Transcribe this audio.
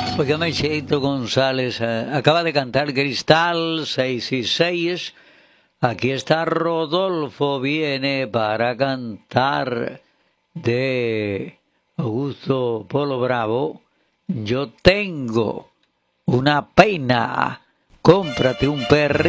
Óigame, Cheito González, acaba de cantar Cristal 6 y 6. Aquí está Rodolfo, viene para cantar de Augusto Polo Bravo. Yo tengo una pena, cómprate un perrito.